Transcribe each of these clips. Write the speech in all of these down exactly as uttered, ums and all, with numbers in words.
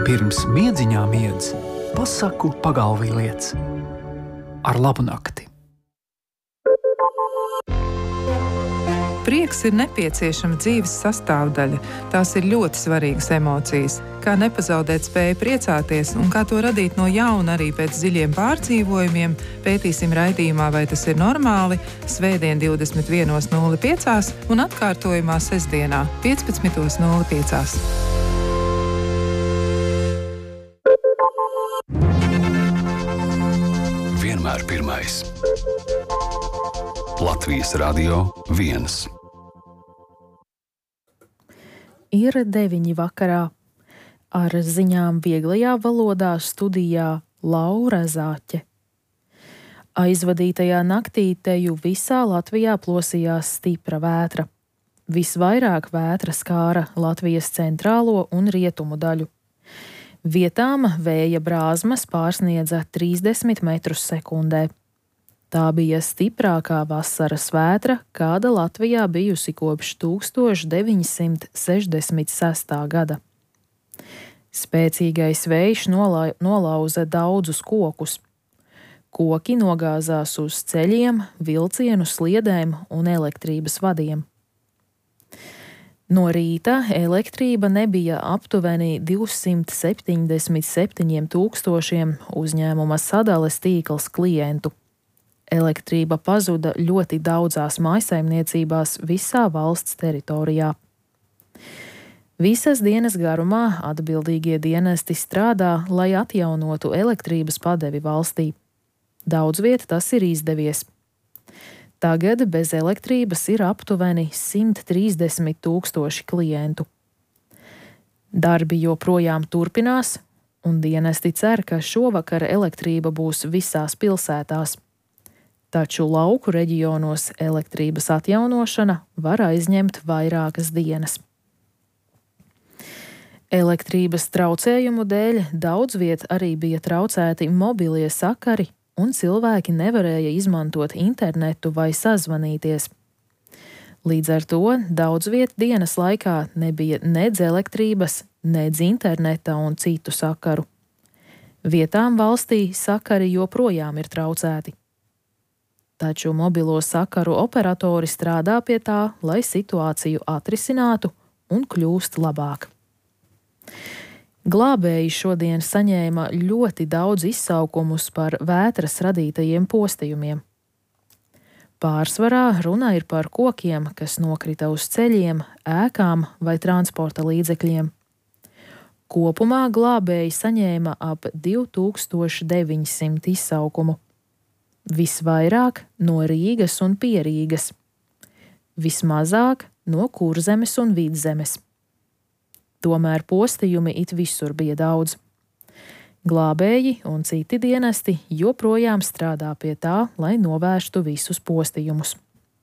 Pirms miedziņā miedz, pasaku pagalvī liec. Ar labu nakti. Prieks ir nepieciešama dzīves sastāvdaļa. Tās ir ļoti svarīgas emocijas. Kā nepazaudēt spēju priecāties un kā to radīt no jauna arī pēc dziļiem pārdzīvojumiem, pētīsim raidījumā Vai tas ir normāli? Svētdien divdesmit viena nulle pieci un atkārtojumā sestdienā piecpadsmit nulle pieci. Vienmēr pirmais. Latvijas Radio viens. Ir deviņi vakarā. Ar ziņām vieglajā valodā studijā Laura Zāķe. Aizvadītajā naktī teju visā Latvijā plosījās stipra vētra. Visvairāk vētra skāra Latvijas centrālo un rietumu daļu. Vietām vēja brāzmas pārsniedza trīsdesmit metrus sekundē. Tā bija stiprākā vasaras vētra, kāda Latvijā bijusi kopš tūkstoš deviņi simti sešdesmit sestā gada. Spēcīgais vējš nola, nolauza daudzus kokus. Koki nogāzās uz ceļiem, vilcienu sliedēm un elektrības vadiem. No rīta elektrība nebija aptuveni divsimt septiņdesmit septiņiem tūkstošiem uzņēmuma sadales tīkls klientu. Elektrība pazuda ļoti daudzās mājsaimniecībās visā valsts teritorijā. Visas dienas garumā atbildīgie dienesti strādā, lai atjaunotu elektrības padevi valstī. Daudz viet tas ir izdevies. Tagad bez elektrības ir aptuveni simt trīsdesmit tūkstoši klientu. Darbi joprojām turpinās, un dienesti cer, ka šovakar elektrība būs visās pilsētās. Taču lauku reģionos elektrības atjaunošana var aizņemt vairākas dienas. Elektrības traucējumu dēļ daudz viet arī bija traucēti mobilie sakari, un cilvēki nevarēja izmantot internetu vai sazvanīties. Līdz ar to daudz viet dienas laikā nebija nedz elektrības, nedz interneta un citu sakaru. Vietām valstī sakari joprojām ir traucēti. Taču mobilo sakaru operatori strādā pie tā, lai situāciju atrisinātu un kļūst labāk. Glābēji šodien saņēma ļoti daudz izsaukumus par vētras radītajiem postījumiem. Pārsvarā runa ir par kokiem, kas nokrita uz ceļiem, ēkām vai transporta līdzekļiem. Kopumā glābēji saņēma ap divi tūkstoši deviņi simti izsaukumu. Visvairāk no Rīgas un Pierīgas, vismazāk no Kurzemes un Vidzemes. Tomēr postījumi it visur bija daudz. Glābēji un citi dienesti joprojām strādā pie tā, lai novērstu visus postījumus.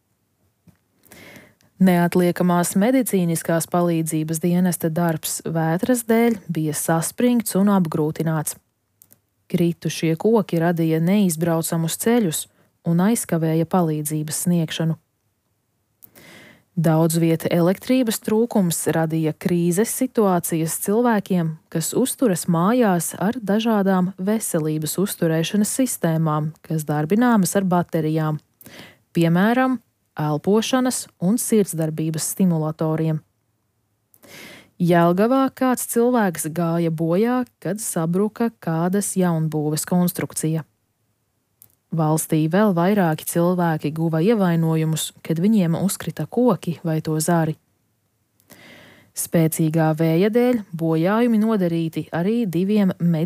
Neatliekamās medicīniskās palīdzības dienesta darbs vētras dēļ bija saspringts un apgrūtināts. Kritušie koki radīja neizbraucamus ceļus un aizkavēja palīdzības sniegšanu. Daudz vieta elektrības trūkums radīja krīzes situācijas cilvēkiem, kas uzturas mājās ar dažādām veselības uzturēšanas sistēmām, kas darbināmas ar baterijām, piemēram, elpošanas un sirdsdarbības stimulatoriem. Jelgavā kāds cilvēks gāja bojā, kad sabruka kādas jaunbūves konstrukcija. Valstī vēl vairāki cilvēki guva ievainojumus, kad viņiem uzkrita koki vai to zari. Spēcīgā vēja dēļ bojājumi nodarīti arī diviem medicīniskajiem